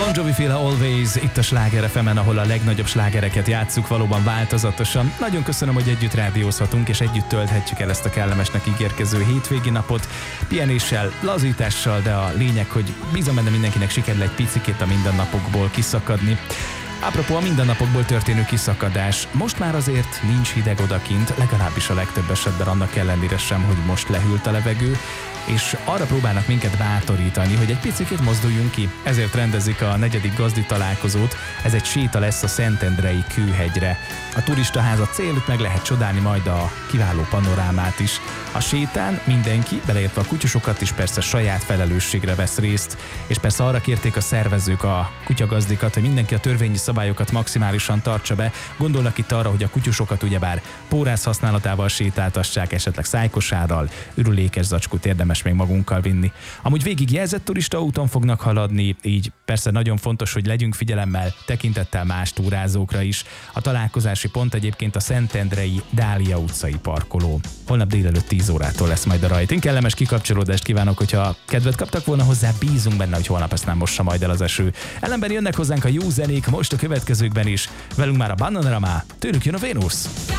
Bon Jovi féle Always, itt a Sláger FM-en, ahol a legnagyobb slágereket játsszuk valóban változatosan. Nagyon köszönöm, hogy együtt rádiózhatunk, és együtt tölthetjük el ezt a kellemesnek ígérkező hétvégi napot. Pihenéssel, lazítással, de a lényeg, hogy bízom benne mindenkinek sikerül egy picikét a mindennapokból kiszakadni. Apropó a mindennapokból történő kiszakadás, most már azért nincs hideg odakint, legalábbis a legtöbb esetben annak ellenére sem, hogy most lehűlt a levegő, és arra próbálnak minket bátorítani, hogy egy picit mozduljunk ki. Ezért rendezik a 4. gazdi találkozót, ez egy séta lesz a Szentendrei kőhegyre. A turistaház a cél, meg lehet csodálni majd a kiváló panorámát is. A sétán mindenki, beleértve a kutyusokat is persze saját felelősségre vesz részt, és persze arra kérték a szervezők a kutyagazdikat, hogy mindenki a törvényi szabályokat maximálisan tartsa be. Gondolnak itt arra, hogy a kutyusokat ugyebár pórász használatával sétáltassák, esetleg szájkosárral, ürülékes zacskót érdemes még magunkkal vinni. Amúgy végig jelzett turistaúton fognak haladni, így persze nagyon fontos, hogy legyünk figyelemmel, tekintettel más túrázókra is. A találkozási pont egyébként a Szentendrei Dália utcai parkoló. Holnap délelőtt 10 órától lesz majd a rajt. Én kellemes kikapcsolódást kívánok, hogyha kedvet kaptak volna hozzá, bízunk benne, hogy holnap ezt nem mossa majd el az eső. Ellenben jönnek hozzánk a jó zenék, most a következőkben is. Velünk már a Bananarama, tőlük jön a Vénusz.